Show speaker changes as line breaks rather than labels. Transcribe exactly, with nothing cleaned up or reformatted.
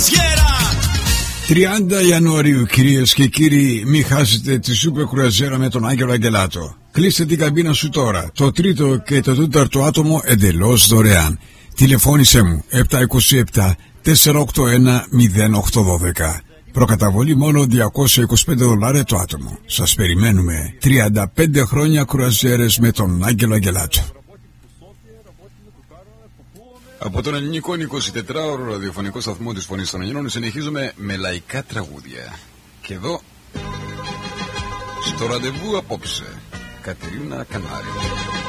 τριάντα Ιανουαρίου, κυρίες και κύριοι, μην χάσετε τη σούπερ κρουαζιέρα με τον Άγγελο Αγγελάτο. Κλείστε την καμπίνα σου τώρα. Το τρίτο και το τέταρτο άτομο εντελώς δωρεάν. Τηλεφώνησέ μου επτά δύο επτά τέσσερα οκτώ ένα μηδέν οκτώ ένα δύο. Προκαταβολή μόνο διακόσια είκοσι πέντε δολάρια το άτομο. Σας περιμένουμε. τριάντα πέντε χρόνια κρουαζιέρες με τον Άγγελο Αγγελάτο.
Από τον ελληνικό εικοσιτετράωρο ραδιοφωνικό σταθμό της Φωνής των Ελλήνων συνεχίζουμε με λαϊκά τραγούδια. Και εδώ, στο ραντεβού απόψε, Κατερίνα Κανάρη.